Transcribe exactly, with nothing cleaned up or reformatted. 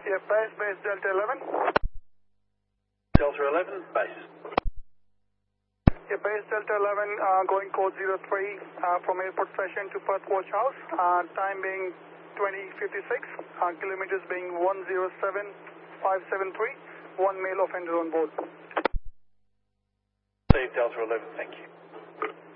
Yeah, base, base Delta eleven. Delta eleven, base. Yeah, base Delta eleven, uh, going code zero three uh, from airport station to Perth Watch House. Uh, time being twenty fifty-six, uh, kilometers being one zero seven five seven three. One male offender on board. Save Delta eleven, thank you.